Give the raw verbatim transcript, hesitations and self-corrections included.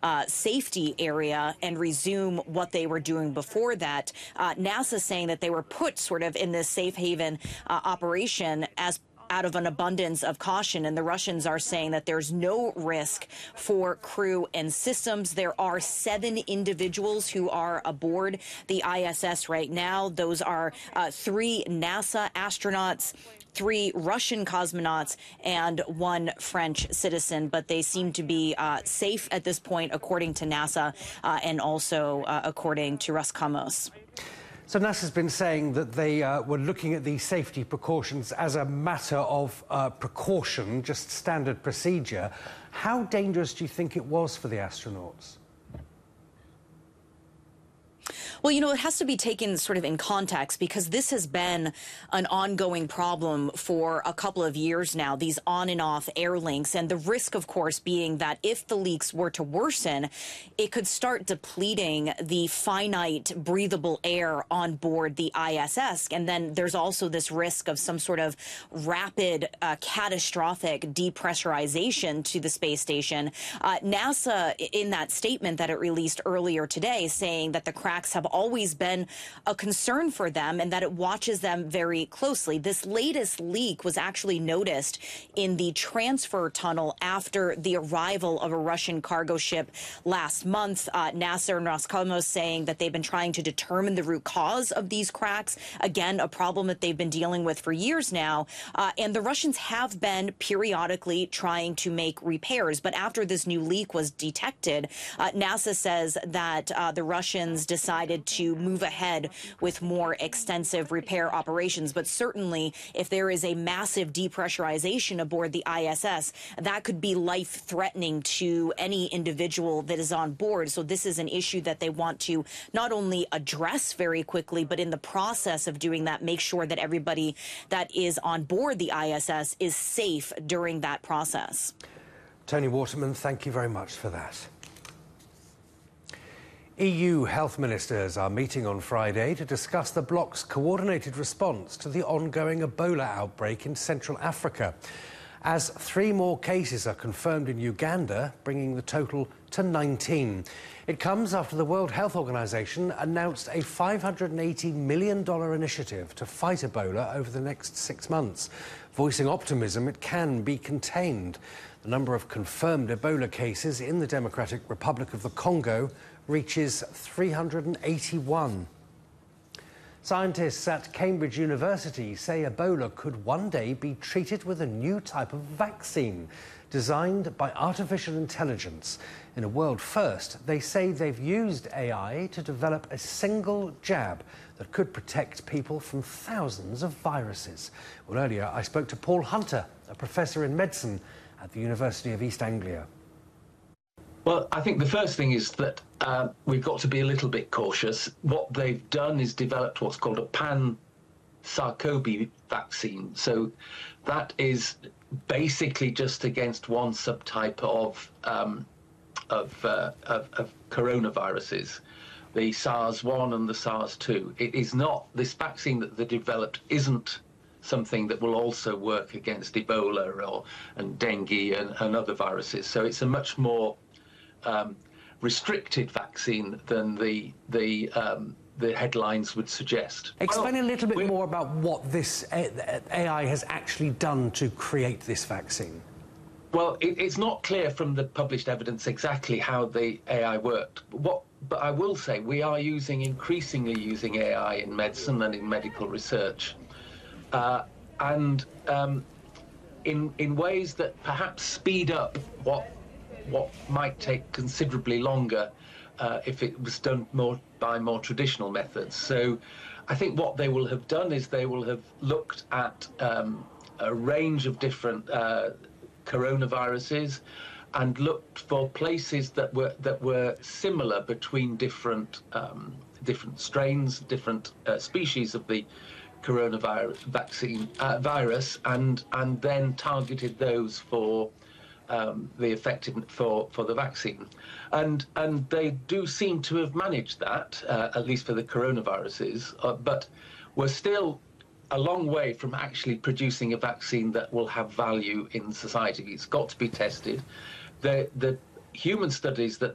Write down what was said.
uh, safety area and resume what they were doing before that. Uh, NASA saying that they were put sort of in this safe haven uh, operation as out of an abundance of caution, and the Russians are saying that there's no risk for crew and systems. There are seven individuals who are aboard the I S S right now. Those are uh, three NASA astronauts, three Russian cosmonauts, and one French citizen, but they seem to be uh, safe at this point, according to NASA, uh, and also uh, according to Roscosmos. So NASA's been saying that they uh, were looking at these safety precautions as a matter of uh, precaution, just standard procedure. How dangerous do you think it was for the astronauts? Well, you know, it has to be taken sort of in context, because this has been an ongoing problem for a couple of years now, these on and off air links. And the risk, of course, being that if the leaks were to worsen, it could start depleting the finite breathable air on board the I S S. And then there's also this risk of some sort of rapid, uh, catastrophic depressurization to the space station. Uh, NASA, in that statement that it released earlier today, saying that the cracks have always been a concern for them and that it watches them very closely. This latest leak was actually noticed in the transfer tunnel after the arrival of a Russian cargo ship last month. Uh, NASA and Roscosmos saying that they've been trying to determine the root cause of these cracks. Again, a problem that they've been dealing with for years now. Uh, and the Russians have been periodically trying to make repairs. But after this new leak was detected, uh, NASA says that uh, the Russians decided to move ahead with more extensive repair operations. But certainly, if there is a massive depressurization aboard the I S S, that could be life-threatening to any individual that is on board. So this is an issue that they want to not only address very quickly, but in the process of doing that, make sure that everybody that is on board the I S S is safe during that process. Tony Waterman, thank you very much for that. E U health ministers are meeting on Friday to discuss the bloc's coordinated response to the ongoing Ebola outbreak in Central Africa, as three more cases are confirmed in Uganda, bringing the total to nineteen. It comes after the World Health Organization announced a five hundred eighty million dollar initiative to fight Ebola over the next six months, voicing optimism it can be contained. The number of confirmed Ebola cases in the Democratic Republic of the Congo reaches three hundred eighty-one. Scientists at Cambridge University say Ebola could one day be treated with a new type of vaccine designed by artificial intelligence. In a world first, they say they've used A I to develop a single jab that could protect people from thousands of viruses. Well, earlier I spoke to Paul Hunter, a professor in medicine at the University of East Anglia. Well, I think the first thing is that uh, we've got to be a little bit cautious. What they've done is developed what's called a pan-SARS-CoV vaccine. So that is basically just against one subtype of um, of, uh, of, of coronaviruses, the SARS one and the SARS two. It is not, this vaccine that they developed isn't something that will also work against Ebola or and dengue and, and other viruses. So it's a much more Um, restricted vaccine than the the um, the headlines would suggest. Explain well, a little bit we, more about what this A I has actually done to create this vaccine. Well, it, it's not clear from the published evidence exactly how the A I worked. What, but I will say we are using increasingly using A I in medicine and in medical research, uh, and um, in in ways that perhaps speed up what. what might take considerably longer uh, if it was done more by more traditional methods. So I think what they will have done is they will have looked at um, a range of different uh, coronaviruses and looked for places that were that were similar between different um, different strains, different uh, species of the coronavirus vaccine uh, virus, and and then targeted those for Um, the effectiveness for, for the vaccine. And and they do seem to have managed that, uh, at least for the coronaviruses, uh, but we're still a long way from actually producing a vaccine that will have value in society. It's got to be tested. The, the human studies that